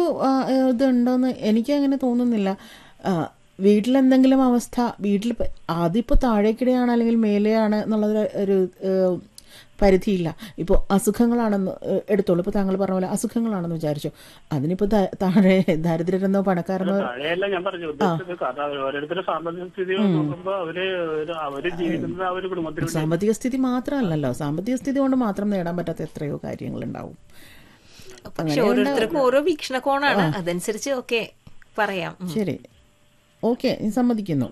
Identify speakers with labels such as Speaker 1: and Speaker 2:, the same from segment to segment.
Speaker 1: ഇതുണ്ടോയെന്ന് എനിക്കങ്ങനെ തോന്നുന്നില്ല. വീട്ടിലെന്തെങ്കിലും അവസ്ഥ, വീട്ടിൽ അതിപ്പോൾ താഴേക്കിടെയാണ് അല്ലെങ്കിൽ മേലെയാണ് എന്നുള്ളത് ഒരു പരിധിയില്ല. ഇപ്പോൾ അസുഖങ്ങളാണെന്ന് എടുത്തോളൂ. ഇപ്പോൾ താങ്കൾ പറഞ്ഞ പോലെ അസുഖങ്ങളാണെന്ന് വിചാരിച്ചു, അതിനിപ്പോൾ താഴെ ദരിദ്രരെന്നോ പണക്കാരെന്നോ സാമ്പത്തിക സ്ഥിതി മാത്രമല്ലല്ലോ, സാമ്പത്തിക സ്ഥിതി കൊണ്ട് മാത്രം നേടാൻ പറ്റാത്ത എത്രയോ കാര്യങ്ങളുണ്ടാവും.
Speaker 2: പക്ഷെ ഓരോരുത്തർക്കും ഓരോ വീക്ഷണകോണാണ്, അതനുസരിച്ച് ഓക്കെ പറയാം.
Speaker 1: ശരി, ഓക്കെ, സമ്മതിക്കുന്നു.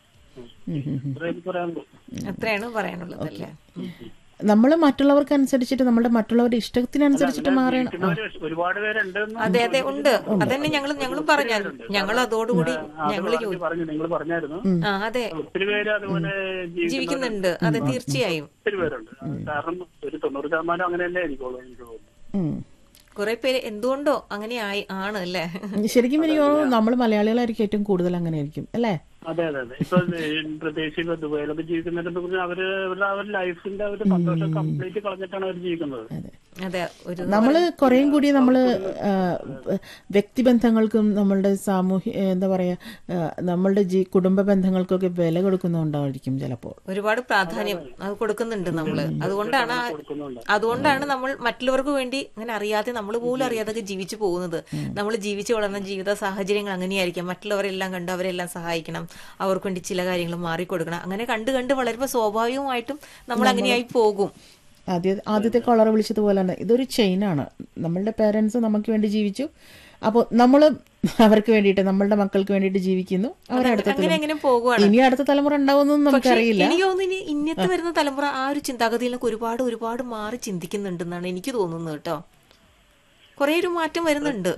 Speaker 2: അത്രയാണ് പറയാനുള്ളതല്ലേ.
Speaker 1: നമ്മൾ മറ്റുള്ളവർക്കനുസരിച്ചിട്ട്, മറ്റുള്ളവരുടെ ഇഷ്ടത്തിനനുസരിച്ചിട്ട് മാറണം.
Speaker 3: ഒരുപാട് പേരുണ്ട്.
Speaker 2: അതെ അതെ ഉണ്ട്. അതന്നെ ഞങ്ങളും പറഞ്ഞു, ഞങ്ങൾ അതോടുകൂടി ഞങ്ങൾ
Speaker 3: നിങ്ങൾ പറഞ്ഞായിരുന്നു.
Speaker 2: അതെ,
Speaker 3: ഒത്തിരി പേര് അതുപോലെ
Speaker 2: ജീവിക്കുന്നുണ്ട്. അതെ, തീർച്ചയായും
Speaker 3: ഒത്തിരി പേരുണ്ട്. കാരണം ഒരു 90% അങ്ങനെ തന്നെ ആയിരിക്കുള്ളൂ എനിക്ക് തോന്നുന്നു.
Speaker 2: കുറെ പേര് എന്തുകൊണ്ടോ അങ്ങനെ ആണ് അല്ലേ.
Speaker 1: ശരിക്കും എനിക്ക് തോന്നുന്നു നമ്മൾ മലയാളികളായിരിക്കും ഏറ്റവും കൂടുതൽ അങ്ങനെ ആയിരിക്കും അല്ലേ.
Speaker 3: അതെ അതെ അതെ. ഇപ്പൊ പ്രത്യേകിച്ച് ഇപ്പൊ ദുബായിലൊക്കെ ജീവിക്കുന്നതിനെ കുറിച്ച് അവരുടെ ലൈഫിന്റെ ഒരു സന്തോഷം കംപ്ലീറ്റ് കളഞ്ഞിട്ടാണ് അവർ ജീവിക്കുന്നത്.
Speaker 1: നമ്മള് കുറേയും കൂടി നമ്മള് വ്യക്തിബന്ധങ്ങൾക്കും നമ്മളുടെ എന്താ പറയാ, നമ്മളുടെ കുടുംബ ബന്ധങ്ങൾക്കൊക്കെ വില കൊടുക്കുന്നുണ്ടായിരിക്കും ചിലപ്പോൾ.
Speaker 2: ഒരുപാട് പ്രാധാന്യം അത് കൊടുക്കുന്നുണ്ട് നമ്മള്. അതുകൊണ്ടാണ് നമ്മൾ മറ്റുള്ളവർക്ക് വേണ്ടി അങ്ങനെ അറിയാതെ, നമ്മൾ പോലും അറിയാതെ ജീവിച്ചു പോകുന്നത്. നമ്മൾ ജീവിച്ചു വളർന്ന ജീവിത സാഹചര്യങ്ങൾ അങ്ങനെയായിരിക്കാം. മറ്റുള്ളവരെല്ലാം കണ്ട് അവരെല്ലാം സഹായിക്കണം, അവർക്ക് വേണ്ടി ചില കാര്യങ്ങൾ മാറിക്കൊടുക്കണം. അങ്ങനെ കണ്ട് വളരുമ്പോൾ സ്വാഭാവികമായിട്ടും നമ്മൾ അങ്ങനെയായി പോകും.
Speaker 1: ആദ്യത്തെ കോളർ വിളിച്ചതുപോലെ തന്നെ ഇതൊരു ചെയിനാണ്. നമ്മളുടെ പേരൻസ് നമുക്ക് വേണ്ടി ജീവിച്ചു, അപ്പോൾ നമ്മൾ അവർക്ക് വേണ്ടിയിട്ട്, നമ്മളുടെ മക്കൾക്ക് വേണ്ടിയിട്ട് ജീവിക്കുന്നു. ഇനി അടുത്ത തലമുറ ഉണ്ടാവുമെന്നൊന്നും നമുക്കറിയില്ല.
Speaker 2: എനിക്ക് തോന്നുന്നു ഇന്നത്തെ വരുന്ന തലമുറ ആ ഒരു ചിന്താഗതിയിലൊക്കെ ഒരുപാട് മാറി ചിന്തിക്കുന്നുണ്ടെന്നാണ് എനിക്ക് തോന്നുന്നത് കേട്ടോ. കുറെ ഒരു മാറ്റം വരുന്നുണ്ട്.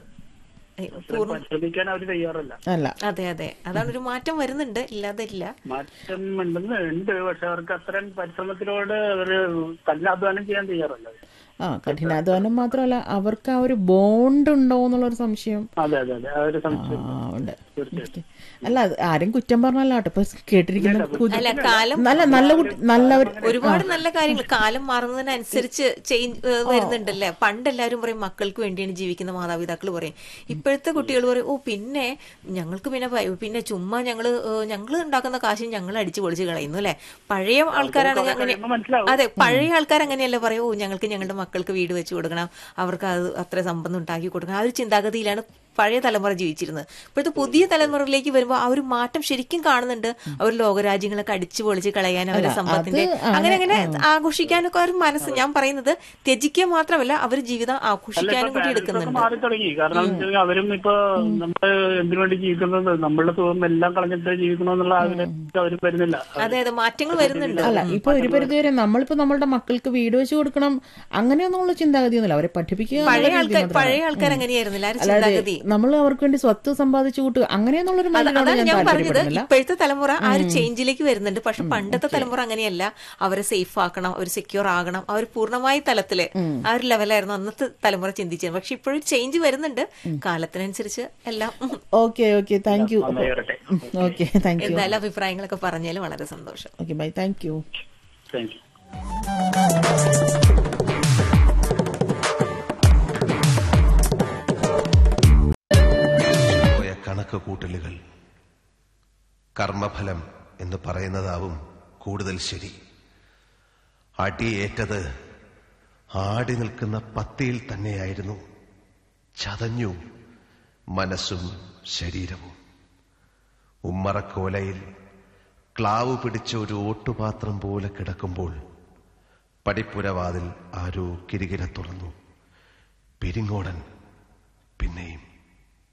Speaker 2: അതെ അതെ, അതാണ് ഒരു മാറ്റം വരുന്നുണ്ട്, ഇല്ലാതെ ഇല്ല.
Speaker 3: മാറ്റം ഉണ്ട്, പക്ഷെ അവർക്ക് അത്രയും പരിശ്രമത്തിനോട് അവര് കഠിനാധ്വാനം ചെയ്യാൻ തയ്യാറല്ല.
Speaker 1: കഠിനാധ്വാനം മാത്രമല്ല, അവർക്ക് ആ ഒരു ബോണ്ട് ഉണ്ടോ എന്നുള്ളൊരു സംശയം.
Speaker 3: ഉണ്ട്.
Speaker 1: അല്ല, ആരും കുറ്റം പറഞ്ഞല്ലോ ഇപ്പൊ കേട്ടിരിക്കുന്ന
Speaker 2: ഒരുപാട് നല്ല കാര്യങ്ങൾ കാലം മാറുന്നതിനനുസരിച്ച് ചേഞ്ച് വരുന്നുണ്ടല്ലേ. പണ്ടെല്ലാരും പറയും മക്കൾക്ക് വേണ്ടിയാണ് ജീവിക്കുന്ന മാതാപിതാക്കൾ പറയും. ഇപ്പോഴത്തെ കുട്ടികൾ പറയും, പിന്നെ ഞങ്ങൾക്ക് പിന്നെ ചുമ്മാ ഞങ്ങള് ഉണ്ടാക്കുന്ന കാശിന് ഞങ്ങൾ അടിച്ചു പൊളിച്ച് കളയുന്നു അല്ലെ. പഴയ ആൾക്കാരാണെങ്കിൽ അങ്ങനെ, അതെ, പഴയ ആൾക്കാർ അങ്ങനെയല്ല പറയും, ഞങ്ങൾക്ക് ഞങ്ങളുടെ മക്കൾക്ക് വീട് വെച്ച് കൊടുക്കണം, അവർക്ക് അത് അത്ര സമ്പത്ത് ഉണ്ടാക്കി കൊടുക്കണം. ആ ഒരു ചിന്താഗതിയിലാണ് പഴയ തലമുറ ജീവിച്ചിരുന്നത്. ഇപ്പോഴത്തെ പുതിയ തലമുറയിലേക്ക് വരുമ്പോൾ ആ ഒരു മാറ്റം ശരിക്കും കാണുന്നുണ്ട്. അവർ ലോകരാജ്യങ്ങളൊക്കെ അടിച്ചു പൊളിച്ച് കളയാൻ, അവരുടെ സമ്പത്തിന്റെ അങ്ങനെ ആഘോഷിക്കാനൊക്കെ ഒരു മനസ്സ്, ഞാൻ പറയുന്നത് ത്യജിക്കുക മാത്രമല്ല, അവർ ജീവിതം ആഘോഷിക്കാനും കൂടി എടുക്കുന്നുണ്ട്.
Speaker 3: മാറി തുടങ്ങി. കാരണം അവരും ഇപ്പൊ നമ്മള് എന്തിനു വേണ്ടി ജീവിക്കുന്നത്, നമ്മളുടെ സുഖം എല്ലാം കളഞ്ഞിട്ട് ജീവിക്കണമെന്നുള്ള ആഗ്രഹം അവരും വരുന്നില്ല.
Speaker 2: അതെ അതെ, മാറ്റങ്ങൾ വരുന്നുണ്ട്.
Speaker 1: അല്ല, ഇപ്പൊ ഒരു പരിധി വരെ നമ്മളിപ്പോ നമ്മളുടെ മക്കൾക്ക് വീട് വെച്ച് കൊടുക്കണം അങ്ങനെയൊന്നുള്ള ചിന്താഗതിയൊന്നുമില്ല. അവരെ പഠിപ്പിക്കുക.
Speaker 2: പഴയ ആൾക്കാർ അങ്ങനെയായിരുന്നില്ല ചിന്താഗതി.
Speaker 1: നമ്മൾ അവർക്ക് വേണ്ടി സ്വത്ത് സമ്പാദിച്ചു കൂട്ടുക അങ്ങനെയെന്നുള്ളൊരു
Speaker 2: ഞാൻ പറഞ്ഞത്. ഇപ്പോഴത്തെ തലമുറ ആ ഒരു ചേഞ്ചിലേക്ക് വരുന്നുണ്ട്. പക്ഷെ പണ്ടത്തെ തലമുറ അങ്ങനെയല്ല. അവരെ സേഫ് ആക്കണം, അവർ സെക്യൂർ ആകണം, അവർ പൂർണ്ണമായ തലത്തില് ആ ഒരു ലെവലായിരുന്നു അന്നത്തെ തലമുറ ചിന്തിച്ചത്. പക്ഷെ ഇപ്പോഴും ചേഞ്ച് വരുന്നുണ്ട് കാലത്തിനനുസരിച്ച് എല്ലാം.
Speaker 1: Okay, thank you.
Speaker 2: എന്തായാലും അഭിപ്രായങ്ങളൊക്കെ പറഞ്ഞാലും വളരെ സന്തോഷം.
Speaker 1: Okay, by, thank you.
Speaker 4: കണക്കുകൂട്ടലുകൾ കർമ്മഫലം എന്ന് പറയുന്നതാവും കൂടുതൽ ശരി. അടിയേറ്റത് ആടി നിൽക്കുന്ന പത്തിയിൽ തന്നെയായിരുന്നു. ചതഞ്ഞു മനസ്സും ശരീരവും. ഉമ്മറക്കോലയിൽ ക്ലാവ് പിടിച്ച ഒരു ഓട്ടുപാത്രം പോലെ കിടക്കുമ്പോൾ പടിപ്പുരവാതിൽ ആരോ കിരികിര തുറന്നു. പെരിങ്ങോടൻ പിന്നെയും